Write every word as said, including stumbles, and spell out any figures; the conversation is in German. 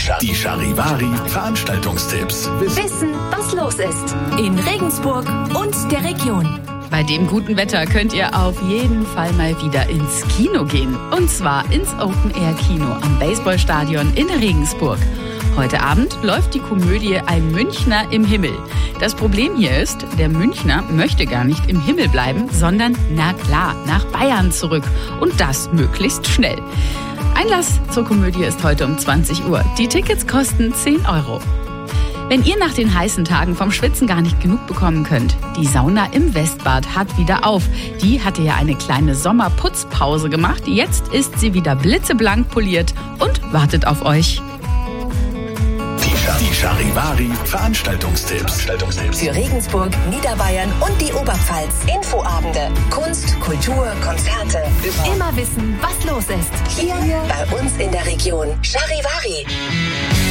Die Charivari Veranstaltungstipps. Wissen, was los ist in Regensburg und der Region. Bei dem guten Wetter könnt ihr auf jeden Fall mal wieder ins Kino gehen. Und zwar ins Open-Air-Kino am Baseballstadion in Regensburg. Heute Abend läuft die Komödie Ein Münchner im Himmel. Das Problem hier ist, der Münchner möchte gar nicht im Himmel bleiben, sondern, na klar, nach Bayern zurück. Und das möglichst schnell. Einlass zur Komödie ist heute um zwanzig Uhr. Die Tickets kosten zehn Euro. Wenn ihr nach den heißen Tagen vom Schwitzen gar nicht genug bekommen könnt, die Sauna im Westbad hat wieder auf. Die hatte ja eine kleine Sommerputzpause gemacht. Jetzt ist sie wieder blitzeblank poliert und wartet auf euch. Die Charivari Veranstaltungstipps. Für Regensburg, Niederbayern und die Oberpfalz. Infoabende, Kunst, Kultur, Konzerte. Immer wissen, was los ist. Hier bei uns in der Region. Charivari.